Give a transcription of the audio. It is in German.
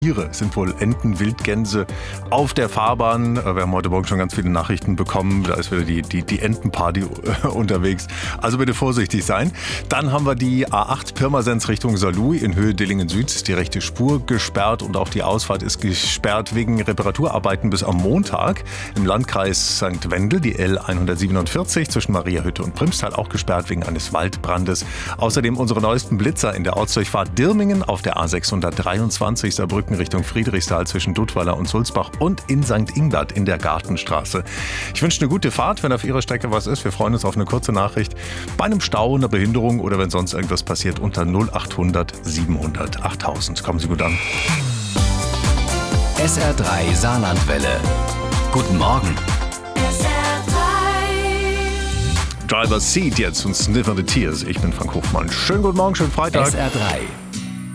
Tiere sind wohl Enten, Wildgänse auf der Fahrbahn. Wir haben heute Morgen schon ganz viele Nachrichten bekommen. Da ist wieder die Entenparty unterwegs. Also bitte vorsichtig sein. Dann haben wir die A8 Pirmasens Richtung Saarlouis in Höhe Dillingen Süd. Ist die rechte Spur gesperrt und auch die Ausfahrt ist gesperrt wegen Reparaturarbeiten bis am Montag. Im Landkreis St. Wendel die L147 zwischen Mariahütte und Primstal auch gesperrt wegen eines Waldbrandes. Außerdem unsere neuesten Blitzer in der Ortsdurchfahrt Dirmingen auf der A623 Saarbrücken Richtung Friedrichsthal zwischen Duttweiler und Sulzbach und in St. Ingbert in der Gartenstraße. Ich wünsche eine gute Fahrt, wenn auf Ihrer Strecke was ist. Wir freuen uns auf eine kurze Nachricht. Bei einem Stau, einer Behinderung oder wenn sonst irgendwas passiert, unter 0800 700 8000. Kommen Sie gut an. SR3 Saarlandwelle. Guten Morgen. Driver's Seat jetzt und Sniff of the Tears. Ich bin Frank Hofmann. Schönen guten Morgen, schönen Freitag. SR3